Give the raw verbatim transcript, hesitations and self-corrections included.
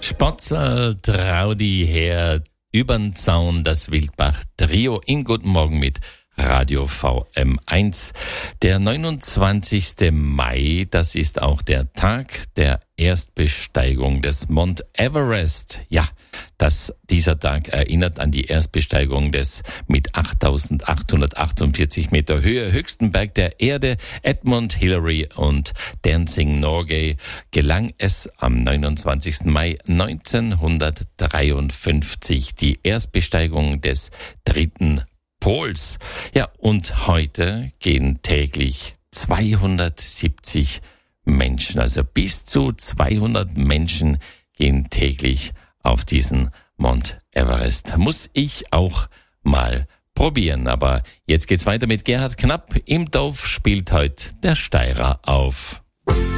Spotzel, Traudi her, übern Zaun, das Wildbach-Trio in Guten Morgen mit Radio V M eins. Der neunundzwanzigste Mai, das ist auch der Tag der Erstbesteigung des Mount Everest. Ja, das, dieser Tag erinnert an die Erstbesteigung des mit achttausendachthundertachtundvierzig Meter Höhe höchsten Berg der Erde. Edmund Hillary und Dancing Norgay gelang es am neunundzwanzigsten Mai neunzehnhundertdreiundfünfzig die Erstbesteigung des dritten Pols. Ja, und heute gehen täglich zweihundertsiebzig Menschen, also bis zu zweihundert Menschen gehen täglich auf diesen Mount Everest. Muss ich auch mal probieren. Aber jetzt geht's weiter mit Gerhard Knapp. Im Dorf spielt heute der Steirer auf.